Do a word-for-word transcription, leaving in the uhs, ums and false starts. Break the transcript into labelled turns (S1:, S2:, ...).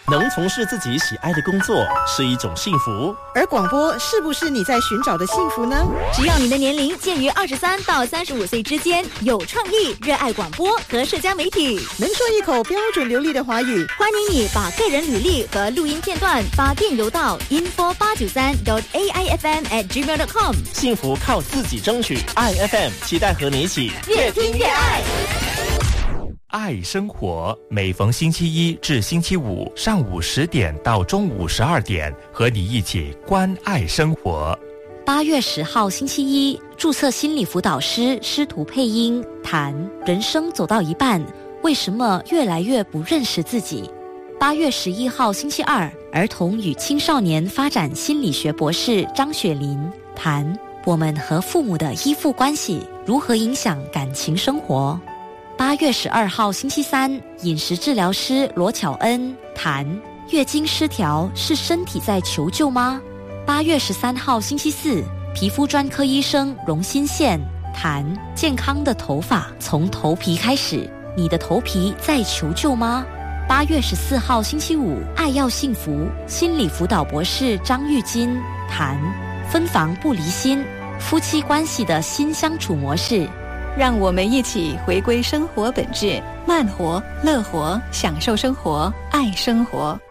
S1: 能从事自己喜爱的工作是一种幸福，
S2: 而广播是不是你在寻找的幸福呢？
S3: 只要你的年龄介于二十三到三十五岁之间，有创意、热爱广播和社交媒体，
S2: 能说一口标准流利的华语，
S3: 欢迎你把个人履历和录音片段发电邮到 info 八九三 dot a i f m at gmail dot com。
S1: 幸福靠自己争取 ，I F M 期待和你一起
S3: 越听越爱。
S4: 爱生活，每逢星期一至星期五上午十点到中午十二点，和你一起关爱生活。
S5: 八月十号星期一，注册心理辅导师师徒配音谈人生走到一半，为什么越来越不认识自己？八月十一号星期二，儿童与青少年发展心理学博士张雪琳谈我们和父母的依附关系如何影响感情生活。八月十二号星期三，饮食治疗师罗巧恩谈月经失调是身体在求救吗？八月十三号星期四，皮肤专科医生荣新宪谈健康的头发从头皮开始，你的头皮在求救吗？八月十四号星期五，爱要幸福心理辅导博士张玉金谈分房不离心，夫妻关系的新相处模式。
S6: 让我们一起回归生活本质，慢活、乐活，享受生活，爱生活。